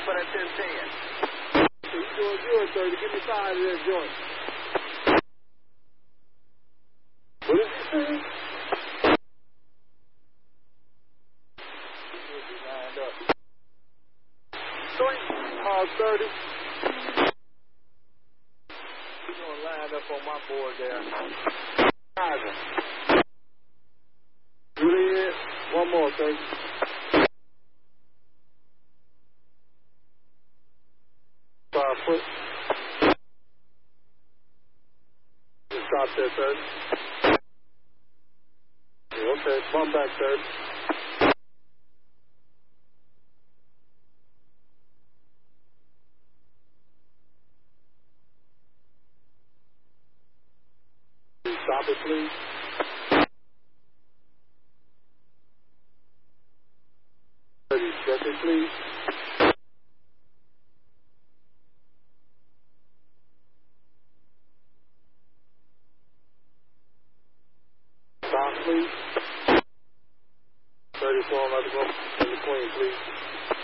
for that 10-10. You doing good, 30. Give me 5 of that joint. What did you say? Lined up. 30. He's going to line up on my board there. Juliet, one more, 30. Foot. Just stop there, 30. Okay, bump back, 30. Stop it, please. Check it, please. Stop, please. 34, let it go. In the queen, please.